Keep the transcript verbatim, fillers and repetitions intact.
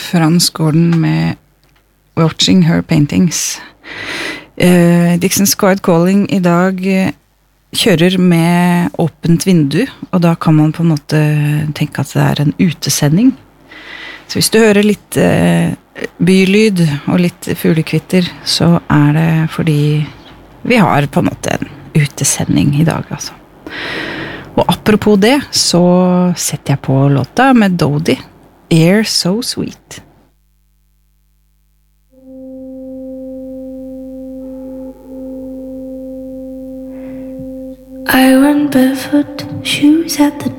Frans Gordon med Watching Her Paintings. Uh, Dixon's Quiet Calling i dag uh, kjører med åpent vindu, og da kan man på en måte tenke at det er en utesending. Så hvis du hører litt uh, bylyd og litt fuglekvitter, så er det fordi vi har på en måte en utesending i dag, altså. Og apropos det, så setter jeg på låta med Dodie, Air So Sweet. I went barefoot, shoes at the